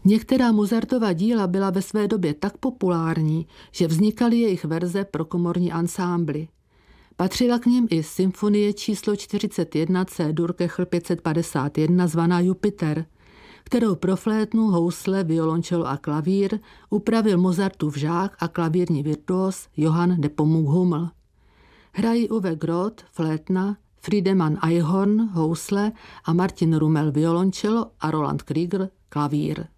Některá Mozartova díla byla ve své době tak populární, že vznikaly jejich verze pro komorní ansámbly. Patřila k nim i symfonie číslo 41 C-dur-Kechl 551 zvaná Jupiter, kterou pro flétnu, housle, violončelo a klavír upravil Mozartův žák a klavírní virtuos Johann Nepomuk Hummel. Hrají Uwe Groth, flétna, Friedemann Einhorn, housle a Martin Rummel, violončelo a Roland Krieger, klavír.